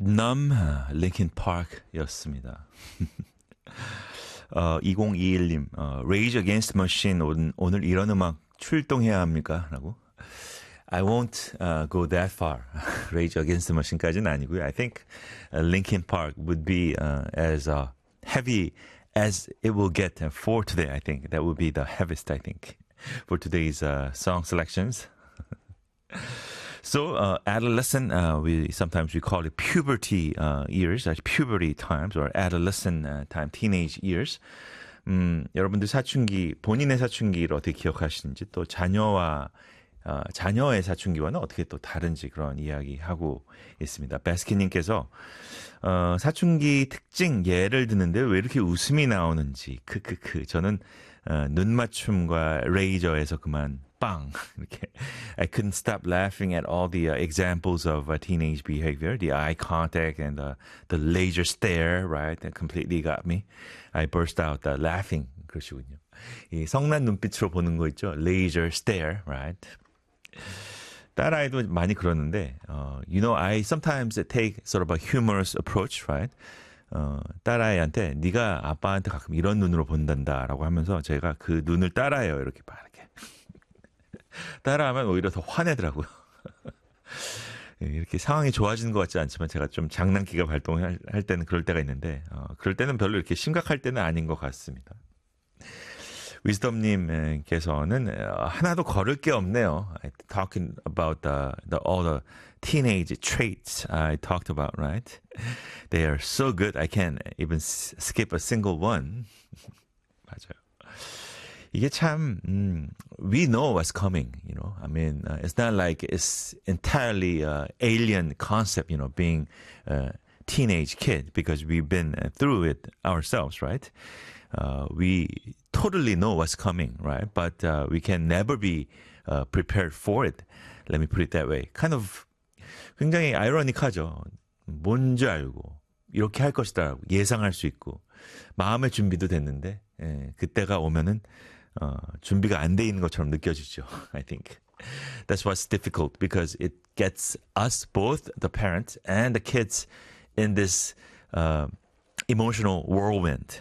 Numb, Linkin Park였습니다. 2021님, Rage Against the Machine 오늘 이런 음악 출동해야 합니까? 라고. I won't go that far. Rage Against the Machine까지는 아니고요. I think Linkin Park would be as heavy as it will get for today. I think that would be the heaviest, I think, for today's song selections. So, adolescent, sometimes we call it puberty years, puberty times, or adolescent time, teenage years. 여러분들 사춘기, 본인의 사춘기를 어떻게 기억하시는지, 또 자녀의 사춘기와는 어떻게 또 다른지 그런 이야기 하고 있습니다. 베스킨님께서, 사춘기 특징 예를 드는데 왜 이렇게 웃음이 나오는지, 저는, 눈 맞춤과 레이저에서 그만 빵 이렇게 I couldn't stop laughing at all the examples of teenage behavior, the eye contact and the laser stare, right? That completely got me. I burst out laughing. 그러시군요. 이 성난 눈빛으로 보는 거 있죠? Laser stare, right? 딸아이도 많이 그러는데, you know, I sometimes take sort of a humorous approach, right? 딸아이한테 네가 아빠한테 가끔 이런 눈으로 본단다라고 하면서 제가 그 눈을 따라해요. 이렇게 빠르게. 따라하면 오히려 더 화내더라고요. 이렇게 상황이 좋아지는 것 같지 않지만 제가 좀 장난기가 발동할 때는 그럴 때가 있는데 그럴 때는 별로 이렇게 심각할 때는 아닌 것 같습니다. 위즈덤님께서는 하나도 거를 게 없네요. Talking about all the teenage traits I talked about, right? They are so good. I can't even skip a single one. 맞아요. 이게 참, we know what's coming, you know. I mean, it's not like it's entirely alien concept, you know, being a teenage kid because we've been through it ourselves, right? We totally know what's coming, right? But we can never be prepared for it. Let me put it that way. Kind of 굉장히 아이러니하죠. 뭔지 알고 이렇게 할 것이다 예상할 수 있고 마음의 준비도 됐는데 그때가 오면은 준비가 안 돼 있는 것처럼 느껴지죠. I think that's what's difficult because it gets us both the parents and the kids in this emotional whirlwind.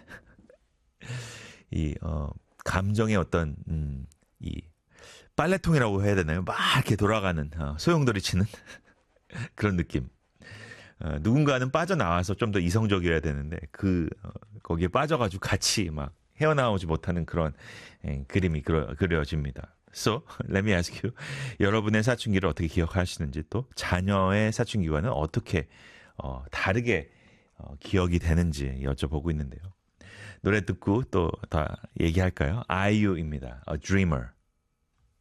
이 감정의 어떤 이 빨래통이라고 해야 되나요? 막 이렇게 돌아가는 소용돌이 치는 그런 느낌. 누군가는 빠져나와서 좀 더 이성적이어야 되는데 거기에 빠져가지고 같이 막 헤어나오지 못하는 그런 그림이 그려집니다. So, let me ask you. 여러분의 사춘기를 어떻게 기억하시는지 또 자녀의 사춘기와는 어떻게 다르게 기억이 되는지 여쭤보고 있는데요. 노래 듣고 또 다 얘기할까요? IU입니다. A Dreamer.